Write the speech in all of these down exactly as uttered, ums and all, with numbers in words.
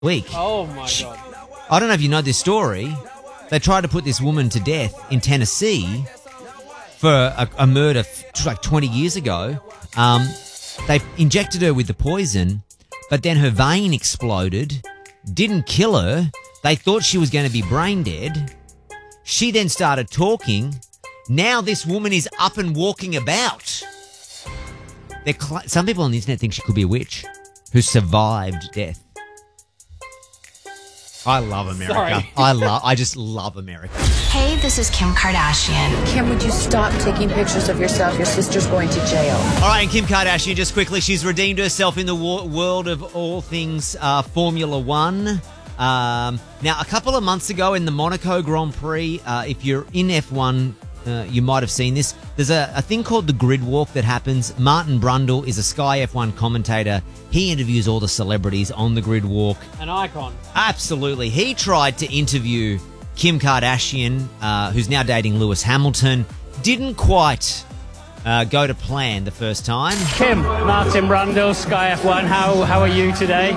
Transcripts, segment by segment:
week. Oh, my She- God. I don't know if you know this story. They tried to put this woman to death in Tennessee for a, a murder f- like twenty years ago. Um, they injected her with the poison, but then her vein exploded, didn't kill her. They thought she was going to be brain dead. She then started talking. Now this woman is up and walking about. They're cl- Some people on the internet think she could be a witch who survived death. I love America. Sorry. I love. I just love America. Hey, this is Kim Kardashian. Kim, would you stop taking pictures of yourself? Your sister's going to jail. All right, and Kim Kardashian, just quickly, she's redeemed herself in the wo- world of all things uh, Formula One. Um, now, a couple of months ago in the Monaco Grand Prix, uh, if you're in F one, uh, you might have seen this. There's a, a thing called the grid walk that happens. Martin Brundle is a Sky F one commentator. He interviews all the celebrities on the grid walk. An icon. Absolutely. He tried to interview Kim Kardashian, uh, who's now dating Lewis Hamilton. Didn't quite uh, go to plan the first time. Kim, Martin Brundle, Sky F one. How how are you today?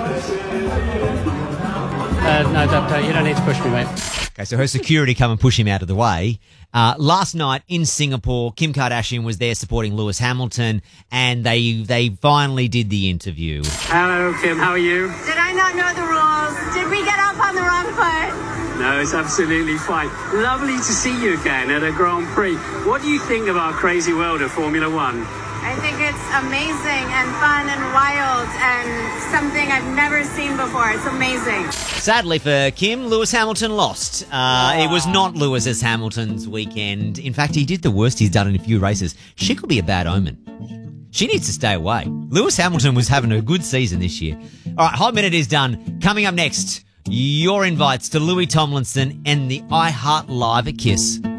Uh, no, don't, don't, you don't need to push me, mate. Okay, so her security come and push him out of the way. Uh, last night in Singapore, Kim Kardashian was there supporting Lewis Hamilton, and they they finally did the interview. Hello, Kim. How are you? Did I not know the rules? Did we get off on the wrong foot? No, it's absolutely fine. Lovely to see you again at a Grand Prix. What do you think of our crazy world of Formula One? I think it's amazing and fun and wild and something I've never seen before. It's amazing. Sadly for Kim, Lewis Hamilton lost. Uh, it was not Lewis's Hamilton's weekend. In fact, he did the worst he's done in a few races. She could be a bad omen. She needs to stay away. Lewis Hamilton was having a good season this year. All right, Hot Minute is done. Coming up next, your invites to Louis Tomlinson and the iHeart Live at Kiss.